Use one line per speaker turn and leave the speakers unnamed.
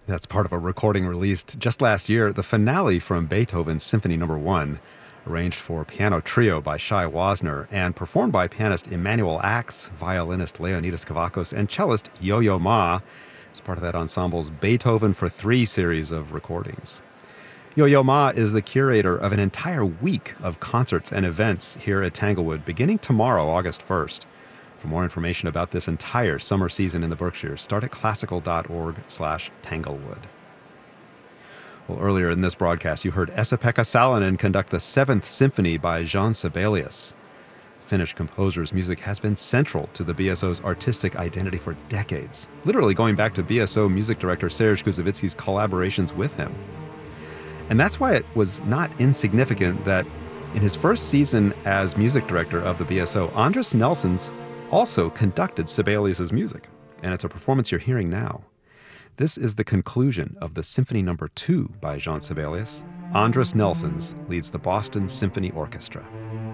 That's part of a recording released just last year, the finale from Beethoven's Symphony No. 1, arranged for piano trio by Shai Wasner and performed by pianist Emmanuel Axe, violinist Leonidas Kavakos, and cellist Yo-Yo Ma, as part of that ensemble's Beethoven for Three series of recordings. Yo-Yo Ma is the curator of an entire week of concerts and events here at Tanglewood, beginning tomorrow, August 1st. For more information about this entire summer season in the Berkshires, start at classical.org/Tanglewood. Well, earlier in this broadcast, you heard Esa-Pekka Salonen conduct the Seventh Symphony by Jean Sibelius. The Finnish composer's music has been central to the BSO's artistic identity for decades, literally going back to BSO music director Serge Koussevitzky's collaborations with him. And that's why it was not insignificant that in his first season as music director of the BSO, Andris Nelsons also conducted Sibelius' music, and it's a performance you're hearing now. This is the conclusion of the Symphony No. 2 by Jean Sibelius. Andris Nelsons leads the Boston Symphony Orchestra.